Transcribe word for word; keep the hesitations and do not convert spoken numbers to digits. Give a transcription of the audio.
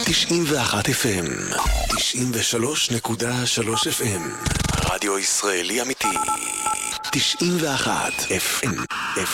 תשעים ואחת אף אם, תשעים ושלוש נקודה שלוש אף אם, רדיו ישראלי אמיתי. תשעים ואחת אף אם,